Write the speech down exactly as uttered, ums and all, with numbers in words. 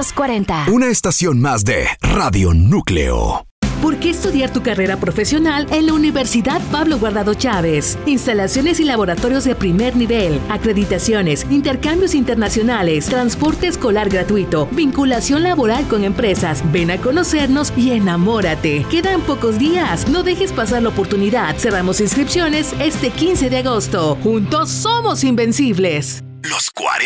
Los cuarenta. Una estación más de Radio Núcleo. ¿Por qué estudiar tu carrera profesional en la Universidad Pablo Guardado Chávez? Instalaciones y laboratorios de primer nivel, acreditaciones, intercambios internacionales, transporte escolar gratuito, vinculación laboral con empresas. Ven a conocernos y enamórate. Quedan pocos días. No dejes pasar la oportunidad. Cerramos inscripciones este quince de agosto. Juntos somos invencibles. Los cuarenta.